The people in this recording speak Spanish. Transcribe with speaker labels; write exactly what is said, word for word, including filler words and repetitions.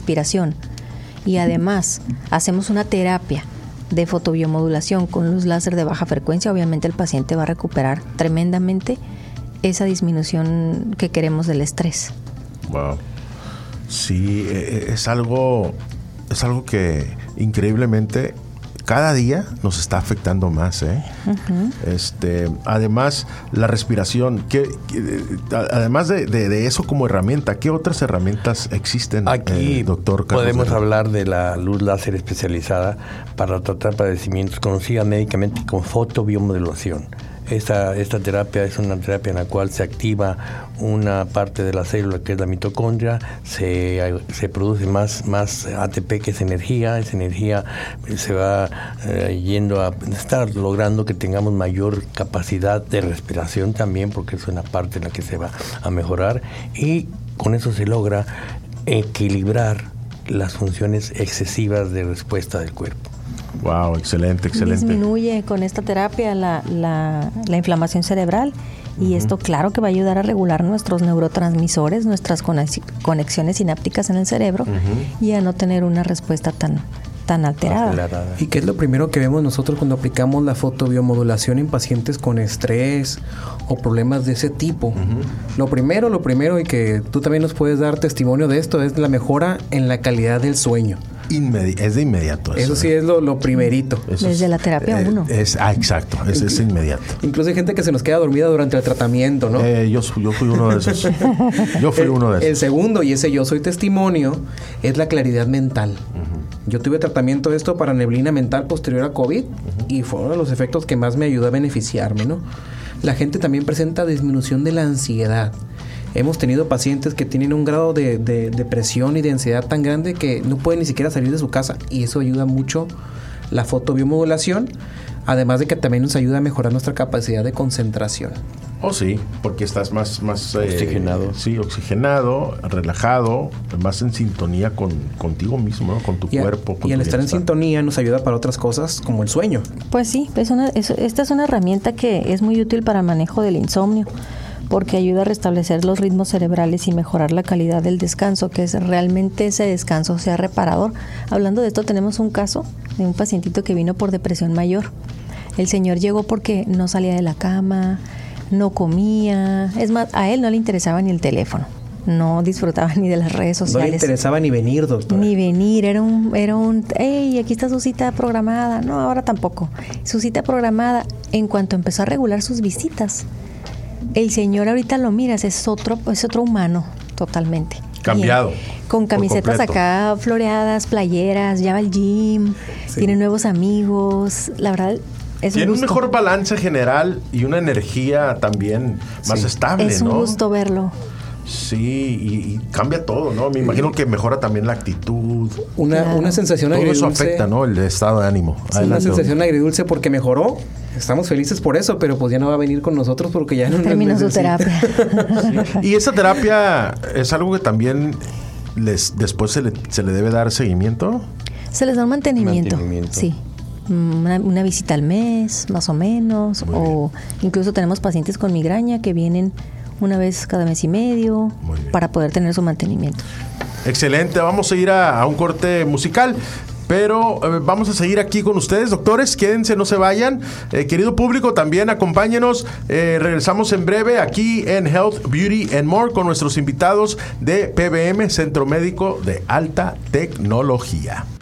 Speaker 1: respiración y además hacemos una terapia de fotobiomodulación con luz láser de baja frecuencia, obviamente el paciente va a recuperar tremendamente esa disminución que queremos del estrés.
Speaker 2: Wow. Sí, es algo, es algo que increíblemente cada día nos está afectando más, ¿eh? Uh-huh. Este, además, la respiración, ¿qué, qué, además de, de, de eso como herramienta, ¿qué otras herramientas existen,
Speaker 3: aquí,
Speaker 2: eh, doctor Carlos?
Speaker 3: Podemos de... hablar de la luz láser especializada para tratar padecimientos conocida médicamente como fotobiomodulación. Esta, esta terapia es una terapia en la cual se activa una parte de la célula que es la mitocondria, se, se produce más, más A T P, que es energía, esa energía se va eh, yendo a estar logrando que tengamos mayor capacidad de respiración también, porque es una parte en la que se va a mejorar, y con eso se logra equilibrar las funciones excesivas de respuesta del cuerpo.
Speaker 2: Wow, excelente, excelente.
Speaker 1: Disminuye con esta terapia la, la, la inflamación cerebral y uh-huh. esto claro que va a ayudar a regular nuestros neurotransmisores, nuestras conexiones sinápticas en el cerebro uh-huh. y a no tener una respuesta tan, tan alterada. Acelerada.
Speaker 4: ¿Y qué es lo primero que vemos nosotros cuando aplicamos la fotobiomodulación en pacientes con estrés o problemas de ese tipo? Uh-huh. Lo primero, lo primero, y que tú también nos puedes dar testimonio de esto, es la mejora en la calidad del sueño.
Speaker 2: Inmedi- es de inmediato.
Speaker 4: Eso, eso sí es lo, lo primerito.
Speaker 1: Eso Desde
Speaker 2: es,
Speaker 1: la terapia
Speaker 2: eh,
Speaker 1: uno.
Speaker 2: Es, ah, exacto, es, es inmediato.
Speaker 4: Incluso hay gente que se nos queda dormida durante el tratamiento, ¿no?
Speaker 2: Eh, yo, yo fui uno de esos. Yo fui
Speaker 4: el,
Speaker 2: uno de esos.
Speaker 4: El segundo, y ese yo soy testimonio, es la claridad mental. Uh-huh. Yo tuve tratamiento de esto para neblina mental posterior a COVID uh-huh. y fue uno de los efectos que más me ayudó a beneficiarme, ¿no? La gente también presenta disminución de la ansiedad. Hemos tenido pacientes que tienen un grado de, de depresión y de ansiedad tan grande que no pueden ni siquiera salir de su casa, y eso ayuda mucho la fotobiomodulación, además de que también nos ayuda a mejorar nuestra capacidad de concentración.
Speaker 2: Oh, sí, porque estás más, más eh,
Speaker 3: oxigenado.
Speaker 2: Sí, oxigenado, relajado, más en sintonía con contigo mismo, ¿no? Con tu
Speaker 4: y a,
Speaker 2: cuerpo. Con
Speaker 4: y al
Speaker 2: tu
Speaker 4: estar en sintonía nos ayuda para otras cosas como el sueño.
Speaker 1: Pues sí, es una, es, esta es una herramienta que es muy útil para el manejo del insomnio, porque ayuda a restablecer los ritmos cerebrales y mejorar la calidad del descanso, que es realmente ese descanso sea reparador. Hablando de esto, tenemos un caso de un pacientito que vino por depresión mayor. El señor llegó porque no salía de la cama, no comía, es más, a él no le interesaba ni el teléfono, no disfrutaba ni de las redes sociales.
Speaker 4: No le interesaba ni venir, doctora.
Speaker 1: Ni venir, era un, era un, hey, aquí está su cita programada. No, ahora tampoco. Su cita programada, en cuanto empezó a regular sus visitas, el señor ahorita lo miras, es otro, es otro humano totalmente.
Speaker 2: Cambiado.
Speaker 1: Bien, con camisetas acá floreadas, playeras, ya va al gym, sí. Tiene nuevos amigos, la verdad es
Speaker 2: tiene
Speaker 1: un,
Speaker 2: un mejor balance general y una energía también más sí. estable, ¿no?
Speaker 1: Es un
Speaker 2: ¿no?
Speaker 1: gusto verlo.
Speaker 2: Sí, y, y cambia todo, ¿no? Me imagino que mejora también la actitud.
Speaker 4: Una, claro. una sensación
Speaker 2: todo
Speaker 4: agridulce.
Speaker 2: Todo eso afecta, ¿no? El estado de ánimo.
Speaker 4: Sí, una sensación agridulce porque mejoró. Estamos felices por eso, pero pues ya no va a venir con nosotros porque ya no
Speaker 1: terminó su terapia.
Speaker 2: Sí. Y esa terapia es algo que también les después se le, se le debe dar seguimiento.
Speaker 1: Se les da un mantenimiento, mantenimiento. Sí. Una, una visita al mes, más o menos. Muy o bien. Incluso tenemos pacientes con migraña que vienen una vez cada mes y medio para poder tener su mantenimiento.
Speaker 2: Excelente, vamos a ir a, a un corte musical, pero eh, vamos a seguir aquí con ustedes, doctores, quédense, no se vayan. Eh, querido público, también acompáñenos, eh, regresamos en breve aquí en Health, Beauty and More con nuestros invitados de P B M, Centro Médico de Alta Tecnología.